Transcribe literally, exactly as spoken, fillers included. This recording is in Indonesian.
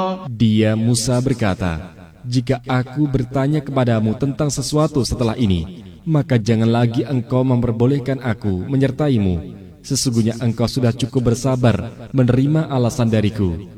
Dia Musa berkata, "Jika aku bertanya kepadamu tentang sesuatu setelah ini, maka jangan lagi engkau memperbolehkan aku menyertaimu. Sesungguhnya engkau sudah cukup bersabar menerima alasan dariku.